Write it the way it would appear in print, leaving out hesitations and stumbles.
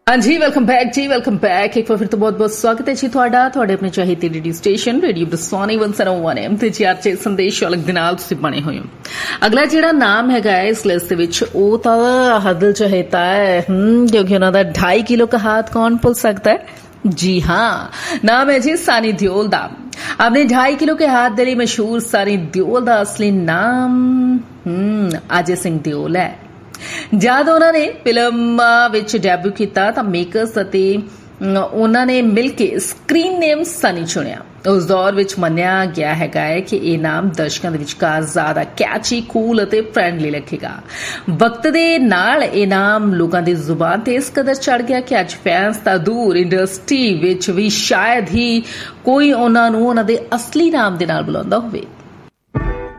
हाँ जी, welcome back एक बार फिर तो बहुत बहुत स्वागत है जी ਤੁਹਾਡਾ ਤੁਹਾਡੇ ਆਪਣੇ ਚਾਹੀਦੇ ਰੇਡੀਓ ਸਟੇਸ਼ਨ ਰੇਡੀਓ ਬਰਸਾਨੀ 101 एम ਤੇ ਜੀ ਆਰਚੇ ਸੰਦੇਸ਼ ਵਾਲਕ ਦੇ ਨਾਲ ਤੁਸੀਂ ਬਣੇ ਹੋਏ ਹੋ। ਅਗਲਾ ਜਿਹੜਾ ਨਾਮ ਹੈਗਾ ਇਸ ਲਿਸਟ ਦੇ ਵਿੱਚ ਉਹ ਤਾਂ ਹਦਲ ਚਹੇਤਾ ਹੈ ਕਿਉਂਕਿ ਉਹਨਾਂ ਦਾ 2.5 किलो का हाथ कौन पुल सकता है। जी हाँ, नाम है जी सानी देओल दा। अपने 2.5 किलो के हाथ के लिए मशहूर सानी देओल का असली नाम अजय सिंह देओल है। जद उन्होंने फिल्म विच डेब्यू किया तो मेकर्स उन्होंने मिलके स्क्रीन नेम सनी चुनिया। उस दौर विच मन्निया गया है कि यह नाम दर्शकों के विचकार ज्यादा कैची कूल और फ्रेंडली लगेगा। वक्त के नाल यह नाम लोगों की जुबान ते इस कदर चढ़ गया कि अज फैंस तो दूर इंडस्ट्री विच भी शायद ही कोई उन्होंने उन्होंने असली नाम के नाल बुलांदा होवे।